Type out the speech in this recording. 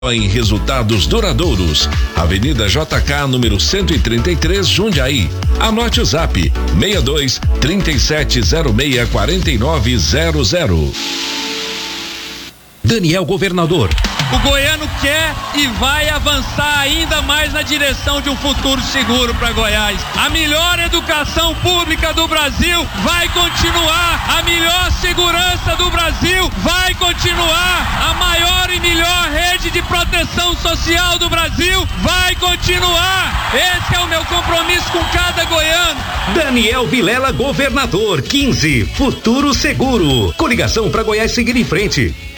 Em resultados duradouros. Avenida JK, número 133, Jundiaí. Anote o zap: 62 3706 4900. Daniel Governador. O goiano quer e vai avançar ainda mais na direção de um futuro seguro para Goiás. A melhor educação pública do Brasil vai continuar. A melhor segurança do Brasil vai continuar. A maior e melhor rede de proteção social do Brasil vai continuar. Esse é o meu compromisso com cada goiano. Daniel Vilela, governador, 15, futuro seguro. Coligação para Goiás seguir em frente.